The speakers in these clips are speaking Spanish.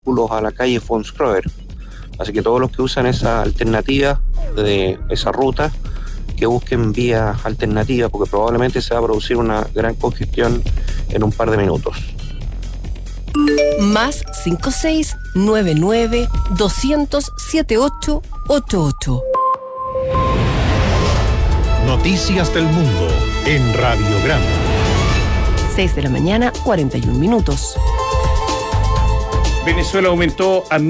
a la calle von Schröder. Así que todos los que usan esa alternativa de esa ruta, que busquen vías alternativas, porque probablemente se va a producir una gran congestión en un par de minutos. Más 5699-200-7888. Noticias del Mundo en Radiograma. 6 de la mañana, 41 minutos. Venezuela aumentó a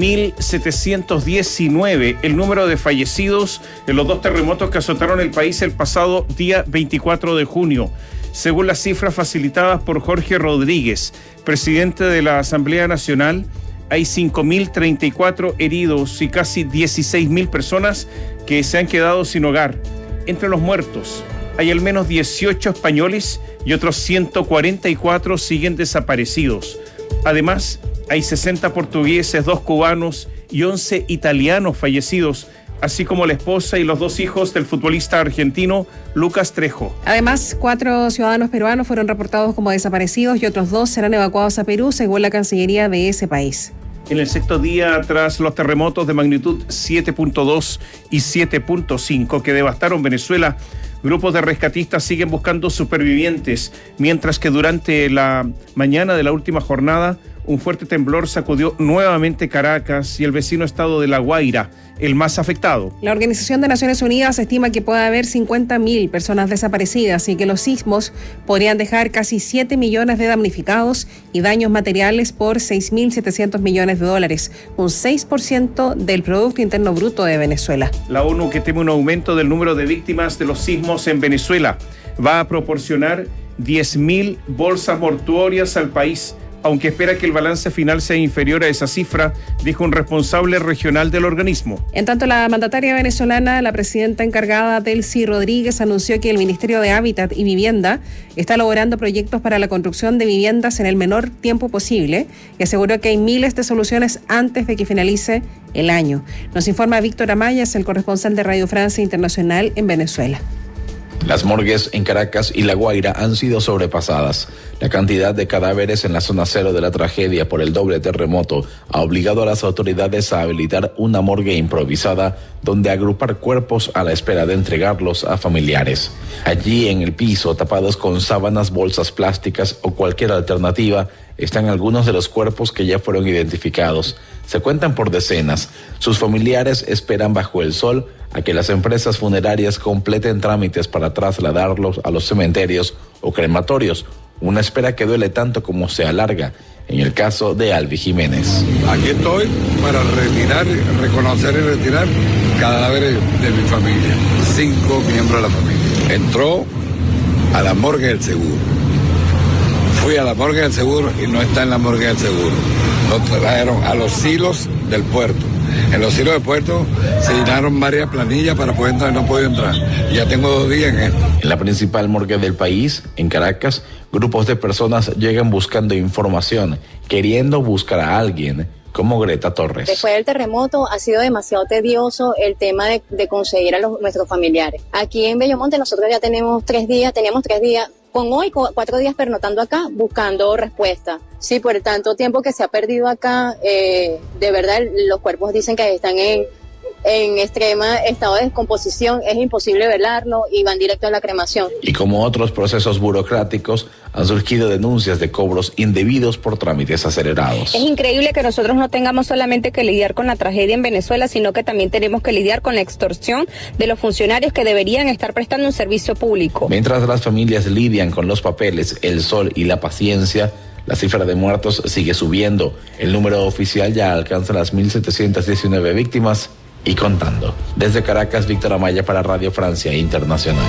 1.719 el número de fallecidos en los 2 terremotos que azotaron el país el pasado día 24 de junio. Según las cifras facilitadas por Jorge Rodríguez, presidente de la Asamblea Nacional, hay 5.034 heridos y casi 16.000 personas que se han quedado sin hogar. Entre los muertos hay al menos 18 españoles y otros 144 siguen desaparecidos. Además, hay 60 portugueses, 2 cubanos y 11 italianos fallecidos, así como la esposa y los 2 hijos del futbolista argentino Lucas Trejo. Además, 4 ciudadanos peruanos fueron reportados como desaparecidos y otros 2 serán evacuados a Perú, según la Cancillería de ese país. En el sexto día tras los terremotos de magnitud 7.2 y 7.5 que devastaron Venezuela, grupos de rescatistas siguen buscando supervivientes, mientras que durante la mañana de la última jornada, un fuerte temblor sacudió nuevamente Caracas y el vecino estado de La Guaira, el más afectado. La Organización de Naciones Unidas estima que puede haber 50.000 personas desaparecidas y que los sismos podrían dejar casi 7 millones de damnificados y daños materiales por $6.700 millones, un 6% del Producto Interno Bruto de Venezuela. La ONU, que teme un aumento del número de víctimas de los sismos en Venezuela, va a proporcionar 10.000 bolsas mortuorias al país, aunque espera que el balance final sea inferior a esa cifra, dijo un responsable regional del organismo. En tanto, la mandataria venezolana, la presidenta encargada Delcy Rodríguez, anunció que el Ministerio de Hábitat y Vivienda está elaborando proyectos para la construcción de viviendas en el menor tiempo posible y aseguró que hay miles de soluciones antes de que finalice el año. Nos informa Víctor Amaya, el corresponsal de Radio Francia Internacional en Venezuela. Las morgues en Caracas y La Guaira han sido sobrepasadas. La cantidad de cadáveres en la zona cero de la tragedia por el doble terremoto ha obligado a las autoridades a habilitar una morgue improvisada donde agrupar cuerpos a la espera de entregarlos a familiares. Allí en el piso, tapados con sábanas, bolsas plásticas o cualquier alternativa, están algunos de los cuerpos que ya fueron identificados. Se cuentan por decenas. Sus familiares esperan bajo el sol a que las empresas funerarias completen trámites para trasladarlos a los cementerios o crematorios, una espera que duele tanto como se alarga, en el caso de Albi Jiménez. Aquí estoy para reconocer y retirar cadáveres de mi familia, 5 miembros de la familia. Entró a la morgue del seguro. Fui a la morgue del seguro y no está en la morgue del seguro. Lo trajeron a los silos del puerto. En los silos del puerto se llenaron varias planillas para poder entrar y no puedo entrar. Ya tengo 2 días en esto. En la principal morgue del país, en Caracas, grupos de personas llegan buscando información, queriendo buscar a alguien, como Greta Torres. Después del terremoto ha sido demasiado tedioso el tema de conseguir a nuestros familiares. Aquí en Bellomonte nosotros ya teníamos 3 días, con hoy 4 días pernotando acá, buscando respuesta. Sí, por tanto tiempo que se ha perdido acá, de verdad los cuerpos dicen que están en extrema estado de descomposición, es imposible velarlo y van directo a la cremación. Y como otros procesos burocráticos, han surgido denuncias de cobros indebidos por trámites acelerados. Es increíble que nosotros no tengamos solamente que lidiar con la tragedia en Venezuela, sino que también tenemos que lidiar con la extorsión de los funcionarios que deberían estar prestando un servicio público. Mientras las familias lidian con los papeles, el sol y la paciencia, la cifra de muertos sigue subiendo. El número oficial ya alcanza las 1.719 víctimas y contando. Desde Caracas, Víctor Amaya para Radio Francia Internacional.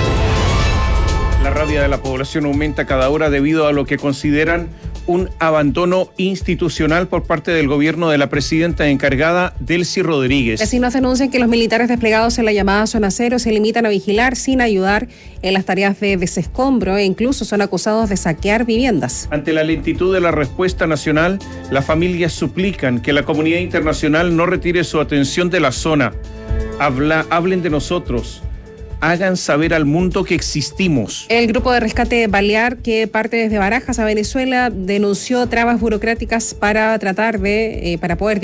La rabia de la población aumenta cada hora debido a lo que consideran un abandono institucional por parte del gobierno de la presidenta encargada, Delcy Rodríguez. Vecinos denuncian que los militares desplegados en la llamada zona cero se limitan a vigilar sin ayudar en las tareas de desescombro e incluso son acusados de saquear viviendas. Ante la lentitud de la respuesta nacional, las familias suplican que la comunidad internacional no retire su atención de la zona. Hablen de nosotros. hagan saber al mundo que existimos. El grupo de rescate balear que parte desde Barajas a Venezuela denunció trabas burocráticas para tratar de, para poder